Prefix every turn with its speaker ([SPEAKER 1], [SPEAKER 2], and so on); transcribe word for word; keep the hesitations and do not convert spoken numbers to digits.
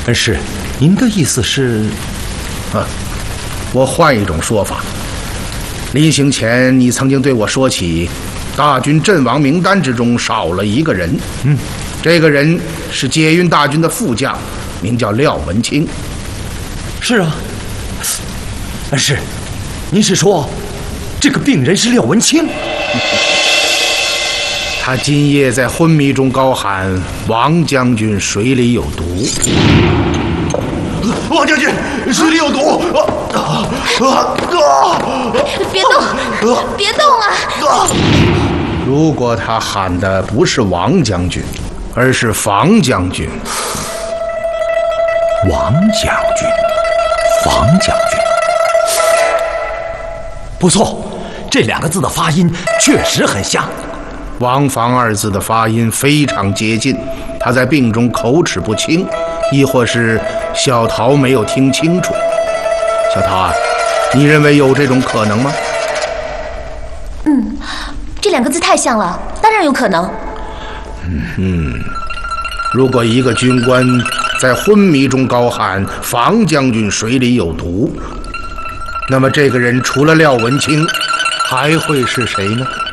[SPEAKER 1] 恩师，您的意思是？
[SPEAKER 2] 啊，我换一种说法。临行前，你曾经对我说起，大军阵亡名单之中少了一个人。
[SPEAKER 1] 嗯，
[SPEAKER 2] 这个人是解运大军的副将，名叫廖文清。
[SPEAKER 1] 是啊，恩师，您是说这个病人是廖文清？
[SPEAKER 2] 他今夜在昏迷中高喊：“王将军水里有毒！”
[SPEAKER 3] 王将军水里有毒！啊啊啊！
[SPEAKER 4] 别动，别动啊！
[SPEAKER 2] 如果他喊的不是王将军，而是房将军，
[SPEAKER 1] 王将军，房将军，不错，这两个字的发音确实很像。
[SPEAKER 2] 王房二字的发音非常接近，他在病中口齿不清，亦或是小桃没有听清楚。小桃啊，你认为有这种可能吗？
[SPEAKER 4] 嗯，这两个字太像了，当然有可能。
[SPEAKER 2] 嗯嗯，如果一个军官在昏迷中高喊“房将军水里有毒”，那么这个人除了廖文清，还会是谁呢？